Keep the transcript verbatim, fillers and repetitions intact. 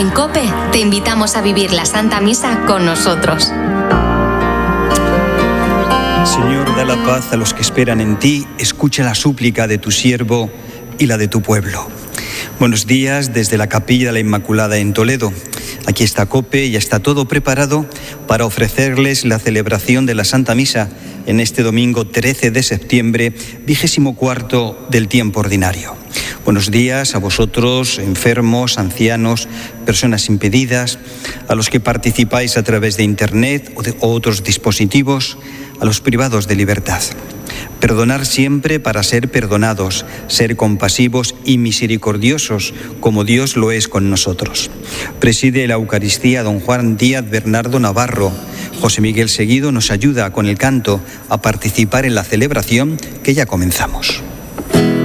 En COPE te invitamos a vivir la Santa Misa con nosotros. Señor, da la paz a los que esperan en ti. Escucha la súplica de tu siervo y la de tu pueblo. Buenos días desde la Capilla de la Inmaculada en Toledo. Aquí está COPE y ya está todo preparado para ofrecerles la celebración de la Santa Misa en este domingo trece de septiembre, vigésimo cuarto del tiempo ordinario. Buenos días a vosotros, enfermos, ancianos, personas impedidas, a los que participáis a través de Internet o de otros dispositivos, a los privados de libertad. Perdonar siempre para ser perdonados, ser compasivos y misericordiosos como Dios lo es con nosotros. Preside la Eucaristía don Juan Díaz Bernardo Navarro. José Miguel Seguido nos ayuda con el canto a participar en la celebración que ya comenzamos.